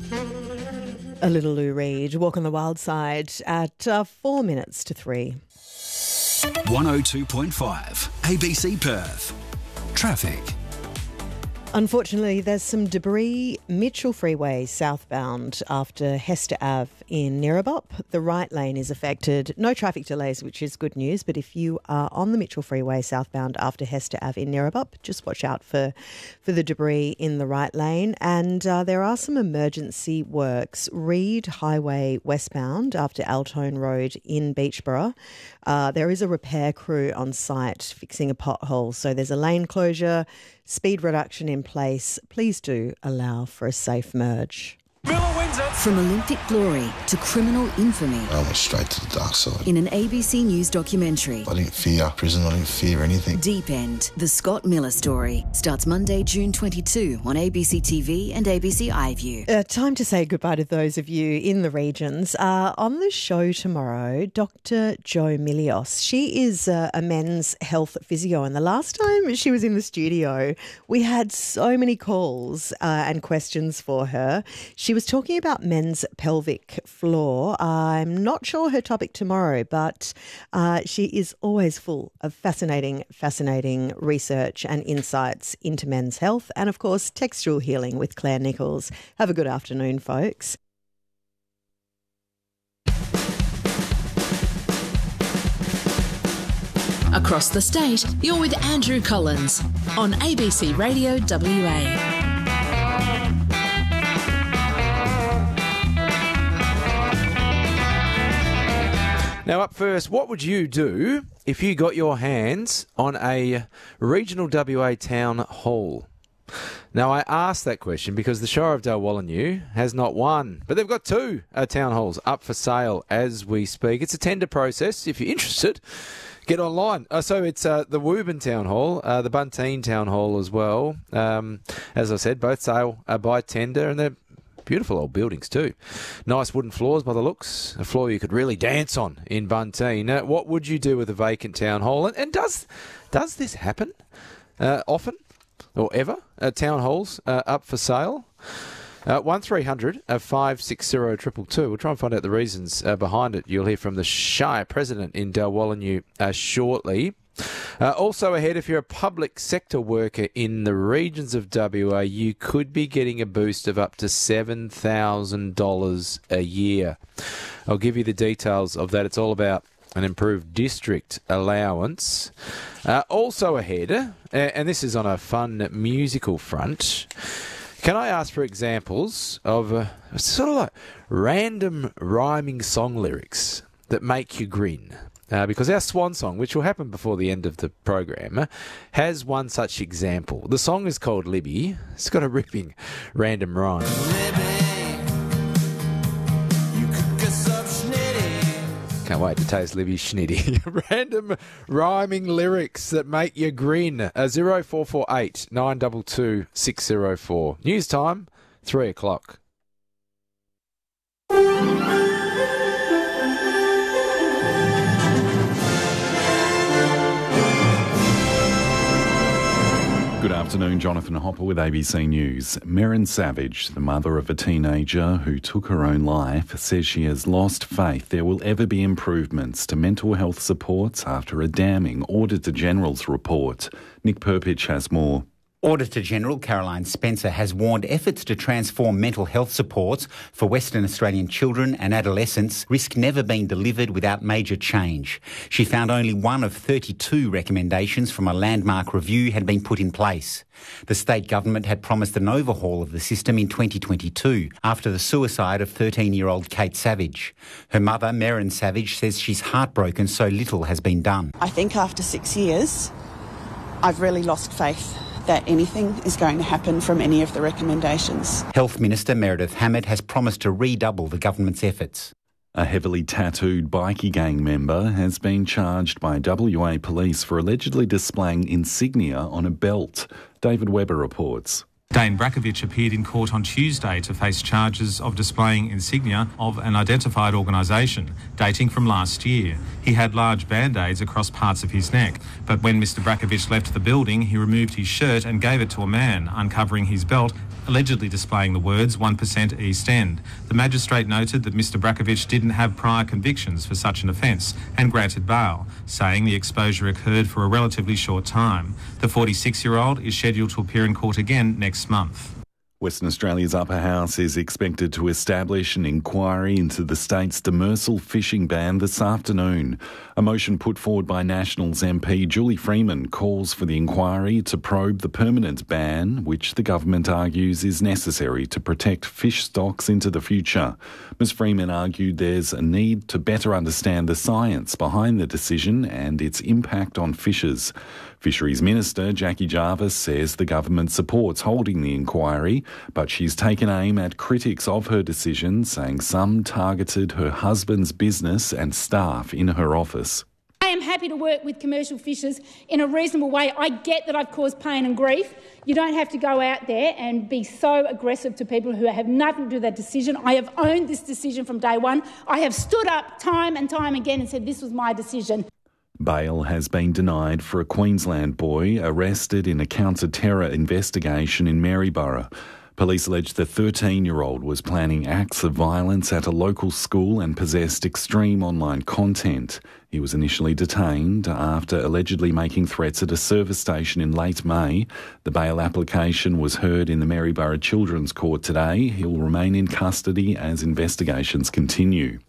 A little Lou Reed, Walk on the Wild Side at 4 minutes to 3. 102.5 ABC Perth. Traffic. Unfortunately, there's some debris Mitchell Freeway southbound after Hester Ave in Neerabup. The right lane is affected. No traffic delays, which is good news. But if you are on the Mitchell Freeway southbound after Hester Ave in Neerabup, just watch out for the debris in the right lane. And there are some emergency works. Reed Highway westbound after Altone Road in Beachborough. There is a repair crew on site fixing a pothole. So there's a lane closure, speed reduction in place. Please do allow for a safe merge. Miller wins it. From Olympic glory to criminal infamy. I went straight to the dark side. In an ABC News documentary. I didn't fear prison, I didn't fear anything. Deep End, the Scott Miller story. Starts Monday, June 22 on ABC TV and ABC iView. Time to say goodbye to those of you in the regions. On the show tomorrow, Dr. Jo Milios. She is a men's health physio, and the last time she was in the studio, we had so many calls and questions for her. She was talking about men's pelvic floor. I'm not sure her topic tomorrow, but she is always full of fascinating research and insights into men's health and, of course, textual healing with Claire Nichols. Have a good afternoon, folks. Across the state, you're with Andrew Collins on ABC Radio WA. Now, up first, what would you do if you got your hands on a regional WA town hall? Now, I asked that question because the Shire of Darwallinu has not one, but they've got two town halls up for sale as we speak. It's a tender process. If you're interested, get online. So it's the Woburn Town Hall, the Bunteen Town Hall as well. As I said, both sale by tender, and they're beautiful old buildings too. Nice wooden floors by the looks. A floor you could really dance on in Bunteen. What would you do with a vacant town hall? And does this happen often or ever? Town halls up for sale? 1300 560 222. We'll try and find out the reasons behind it. You'll hear from the Shire President in Darwallinu shortly. Also ahead, if you're a public sector worker in the regions of WA, you could be getting a boost of up to $7,000 a year. I'll give you the details of that. It's all about an improved district allowance. Also ahead, and this is on a fun musical front, can I ask for examples of sort of like random rhyming song lyrics that make you grin? Because our swan song, which will happen before the end of the program, has one such example. The song is called Libby. It's got a ripping random rhyme. Libby, you cook us up schnitty. Can't wait to taste Libby's schnitty. Random rhyming lyrics that make you grin. 0448 922 604. News time, 3 o'clock. Good afternoon, Jonathan Hopper with ABC News. Merrin Savage, the mother of a teenager who took her own life, says she has lost faith there will ever be improvements to mental health supports after a damning Auditor-General's report. Nick Perpich has more. Auditor-General Caroline Spencer has warned efforts to transform mental health supports for Western Australian children and adolescents risk never being delivered without major change. She found only one of 32 recommendations from a landmark review had been put in place. The state government had promised an overhaul of the system in 2022 after the suicide of 13-year-old Kate Savage. Her mother, Merrin Savage, says she's heartbroken so little has been done. I think after 6 years, I've really lost faith that anything is going to happen from any of the recommendations. Health Minister Meredith Hammett has promised to redouble the government's efforts. A heavily tattooed bikie gang member has been charged by WA police for allegedly displaying insignia on a belt. David Webber reports. Dane Brakovic appeared in court on Tuesday to face charges of displaying insignia of an identified organisation dating from last year. He had large band-aids across parts of his neck, but when Mr Brakovic left the building, he removed his shirt and gave it to a man, uncovering his belt allegedly displaying the words 1% East End. The magistrate noted that Mr Brakovic didn't have prior convictions for such an offence and granted bail, saying the exposure occurred for a relatively short time. The 46-year-old is scheduled to appear in court again next month. Western Australia's Upper House is expected to establish an inquiry into the state's demersal fishing ban this afternoon. A motion put forward by Nationals MP Julie Freeman calls for the inquiry to probe the permanent ban, which the government argues is necessary to protect fish stocks into the future. Ms Freeman argued there's a need to better understand the science behind the decision and its impact on fishers. Fisheries Minister Jackie Jarvis says the government supports holding the inquiry, but she's taken aim at critics of her decision, saying some targeted her husband's business and staff in her office. I am happy to work with commercial fishers in a reasonable way. I get that I've caused pain and grief. You don't have to go out there and be so aggressive to people who have nothing to do with that decision. I have owned this decision from day one. I have stood up time and time again and said this was my decision. Bail has been denied for a Queensland boy arrested in a counter-terror investigation in Maryborough. Police allege the 13-year-old was planning acts of violence at a local school and possessed extreme online content. He was initially detained after allegedly making threats at a service station in late May. The bail application was heard in the Maryborough Children's Court today. He'll remain in custody as investigations continue.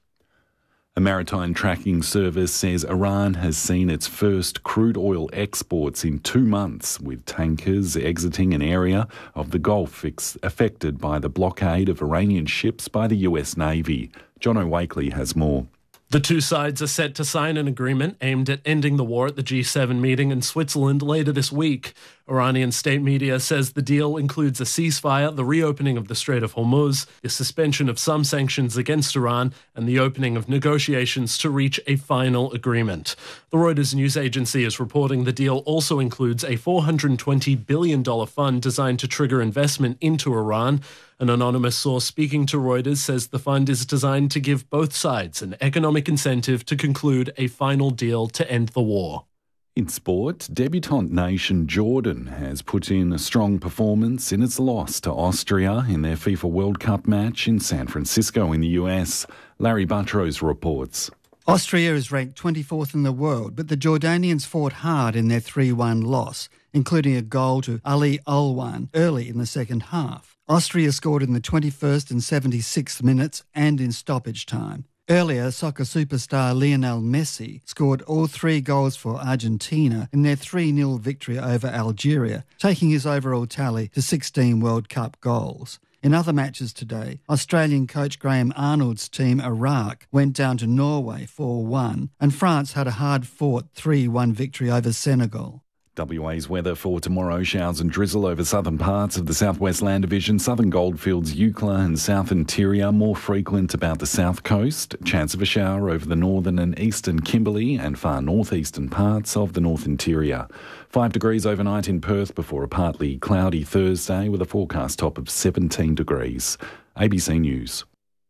A maritime tracking service says Iran has seen its first crude oil exports in 2 months, with tankers exiting an area of the Gulf affected by the blockade of Iranian ships by the US Navy. John O'Wakely has more. The two sides are set to sign an agreement aimed at ending the war at the G7 meeting in Switzerland later this week. Iranian state media says the deal includes a ceasefire, the reopening of the Strait of Hormuz, the suspension of some sanctions against Iran, and the opening of negotiations to reach a final agreement. The Reuters news agency is reporting the deal also includes a $420 billion fund designed to trigger investment into Iran. An anonymous source speaking to Reuters says the fund is designed to give both sides an economic incentive to conclude a final deal to end the war. In sport, debutant nation Jordan has put in a strong performance in its loss to Austria in their FIFA World Cup match in San Francisco in the US. Larry Buttrose reports. Austria is ranked 24th in the world, but the Jordanians fought hard in their 3-1 loss, including a goal to Ali Alwan early in the second half. Austria scored in the 21st and 76th minutes and in stoppage time. Earlier, soccer superstar Lionel Messi scored all 3 goals for Argentina in their 3-0 victory over Algeria, taking his overall tally to 16 World Cup goals. In other matches today, Australian coach Graham Arnold's team Iraq went down to Norway 4-1, and France had a hard-fought 3-1 victory over Senegal. WA's weather for tomorrow: showers and drizzle over southern parts of the southwest land division, southern goldfields, Eucla and south interior, more frequent about the south coast. Chance of a shower over the northern and eastern Kimberley and far northeastern parts of the north interior. 5 degrees overnight in Perth before a partly cloudy Thursday with a forecast top of 17 degrees. ABC News.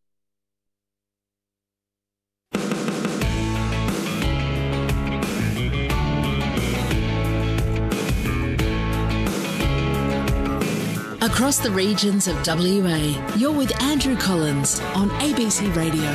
Across the regions of WA, you're with Andrew Collins on ABC Radio.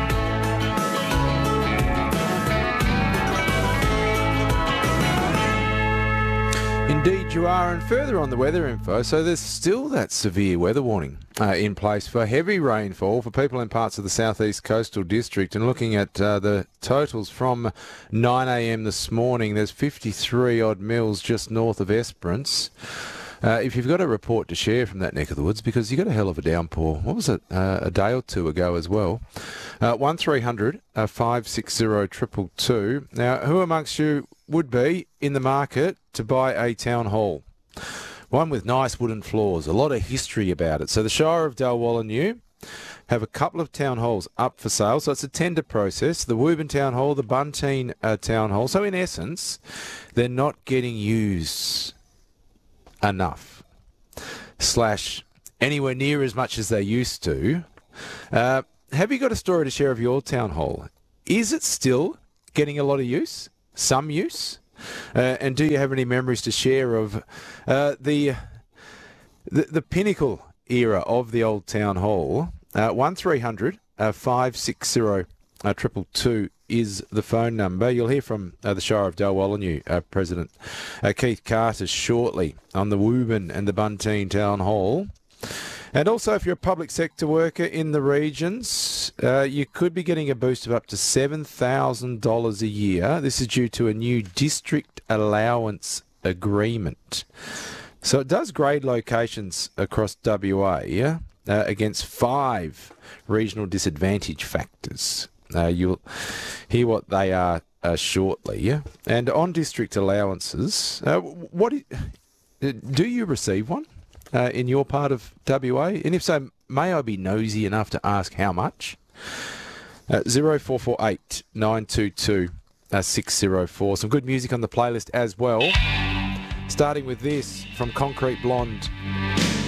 Indeed you are, and further on the weather info, so there's still that severe weather warning in place for heavy rainfall for people in parts of the southeast coastal district. And looking at the totals from 9 a.m. this morning, there's 53 odd mils just north of Esperance. If you've got a report to share from that neck of the woods, because you got a hell of a downpour. What was it? A day or two ago as well. 1300 560 222. Now, who amongst you would be in the market to buy a town hall? One with nice wooden floors, a lot of history about it. So the Shire of Dalwallinu have a couple of town halls up for sale. So it's a tender process. The Woburn Town Hall, the Bunteen Town Hall. So in essence, they're not getting used enough / anywhere near as much as they used to. Have you got a story to share of your town hall? Is it still getting a lot of use? Some use? And do you have any memories to share of the The pinnacle era of the old town hall, 1300 560 222 is the phone number. You'll hear from the Shire of Dalwallinu President Keith Carter shortly on the Woburn and the Bunteen Town Hall. And also, if you're a public sector worker in the regions, you could be getting a boost of up to $7,000 a year. This is due to a new district allowance agreement. So it does grade locations across WA against 5 regional disadvantage factors. You'll hear what they are shortly. And on district allowances, do you receive one in your part of WA? And if so, may I be nosy enough to ask how much? 0448 922 604. Some good music on the playlist as well. Starting with this from Concrete Blonde.